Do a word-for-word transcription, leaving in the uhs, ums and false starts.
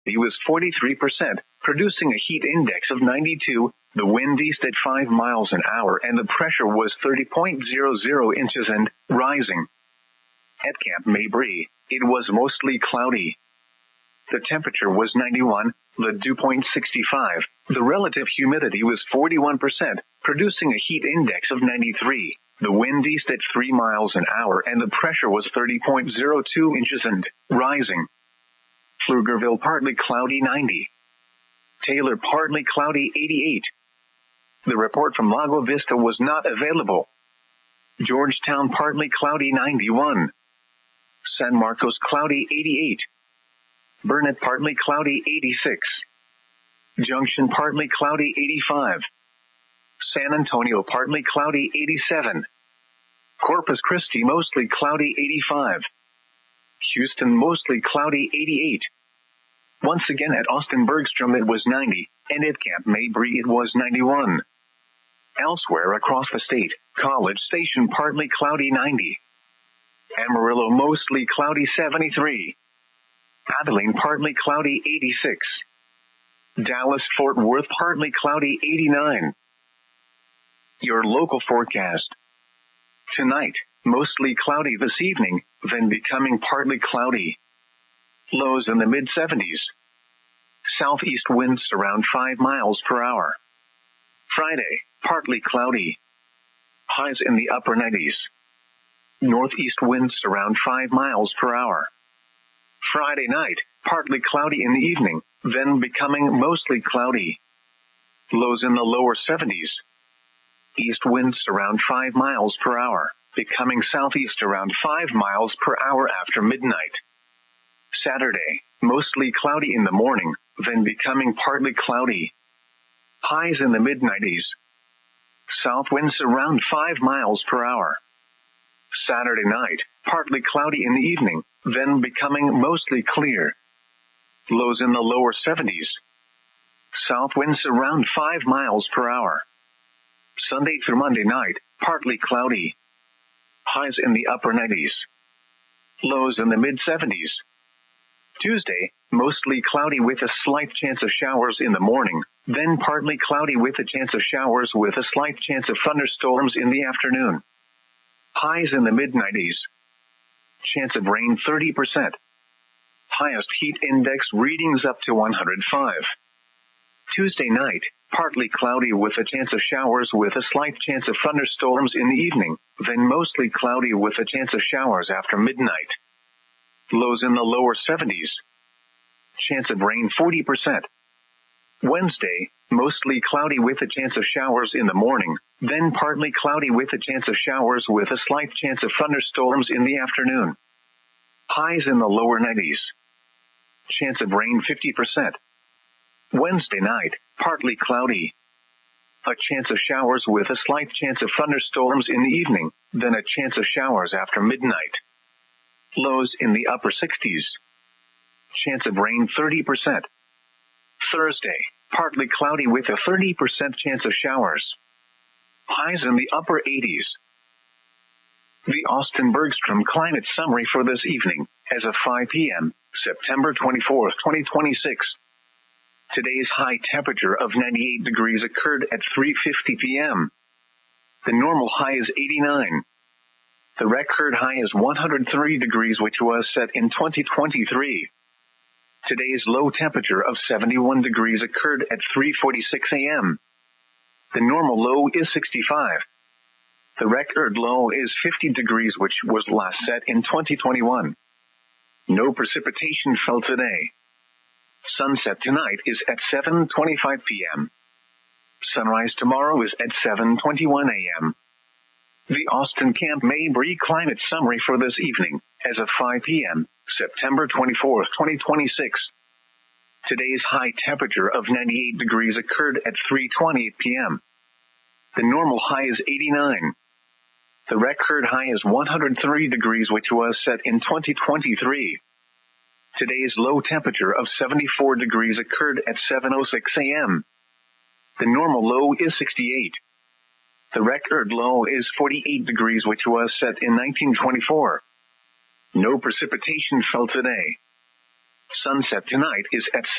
It was forty-three percent, producing a heat index of ninety-two. The wind east at five miles an hour and the pressure was thirty point zero zero inches and rising. At Camp Mabry, it was mostly cloudy. The temperature was ninety-one, the dew point sixty-five, the relative humidity was forty-one percent, producing a heat index of ninety-three. The wind east at three miles an hour and the pressure was thirty point zero two inches and rising. Pflugerville partly cloudy ninety. Taylor partly cloudy eighty-eight. The report from Lago Vista was not available. Georgetown partly cloudy ninety-one. San Marcos cloudy eighty-eight. Burnett partly cloudy eighty-six. Junction partly cloudy eighty-five. San Antonio partly cloudy eighty-seven. Corpus Christi mostly cloudy eighty-five. Houston mostly cloudy eighty-eight. Once again at Austin Bergstrom it was ninety, and at Camp Mabry it was ninety-one. Elsewhere across the state, College Station partly cloudy ninety. Amarillo mostly cloudy seventy-three. Abilene partly cloudy eighty-six. Dallas-Fort Worth partly cloudy eighty-nine. Your local forecast. Tonight, mostly cloudy this evening, then becoming partly cloudy. Lows in the mid seventies. Southeast winds around five miles per hour. Friday, partly cloudy. Highs in the upper nineties. Northeast winds around five miles per hour. Friday night, partly cloudy in the evening, then becoming mostly cloudy. Lows in the lower seventies. East winds around five miles per hour, becoming southeast around five miles per hour after midnight. Saturday, mostly cloudy in the morning, then becoming partly cloudy. Highs in the mid nineties. South winds around five miles per hour. Saturday night, partly cloudy in the evening, then becoming mostly clear. Lows in the lower seventies. South winds around five miles per hour. Sunday through Monday night, partly cloudy. Highs in the upper nineties. Lows in the mid seventies. Tuesday, mostly cloudy with a slight chance of showers in the morning, then partly cloudy with a chance of showers with a slight chance of thunderstorms in the afternoon. Highs in the mid nineties. Chance of rain thirty percent. Highest heat index readings up to one hundred five. Tuesday night, partly cloudy with a chance of showers with a slight chance of thunderstorms in the evening, then mostly cloudy with a chance of showers after midnight. Lows in the lower seventies. Chance of rain forty percent. Wednesday, mostly cloudy with a chance of showers in the morning, then partly cloudy with a chance of showers with a slight chance of thunderstorms in the afternoon. Highs in the lower nineties. Chance of rain fifty percent. Wednesday night, partly cloudy. A chance of showers with a slight chance of thunderstorms in the evening, then a chance of showers after midnight. Lows in the upper sixties. Chance of rain thirty percent. Thursday, partly cloudy with a thirty percent chance of showers. Highs in the upper eighties. The Austin Bergstrom Climate Summary for this evening, as of five p.m., September twenty-fourth, twenty twenty-six. Today's high temperature of ninety-eight degrees occurred at three fifty p.m. The normal high is eighty-nine. The record high is one hundred three degrees, which was set in twenty twenty-three. Today's low temperature of seventy-one degrees occurred at three forty-six a.m. The normal low is sixty-five. The record low is fifty degrees, which was last set in twenty twenty-one. No precipitation fell today. Sunset tonight is at seven twenty-five p.m. Sunrise tomorrow is at seven twenty-one a.m. The Austin Camp Mabry Climate Summary for this evening, as of five p.m., September twenty-fourth, twenty twenty-six. Today's high temperature of ninety-eight degrees occurred at three twenty p.m. The normal high is eighty-nine. The record high is one hundred three degrees, which was set in twenty twenty-three. Today's low temperature of seventy-four degrees occurred at seven oh six a.m. The normal low is sixty-eight. The record low is forty-eight degrees, which was set in nineteen twenty-four. No precipitation fell today. Sunset tonight is at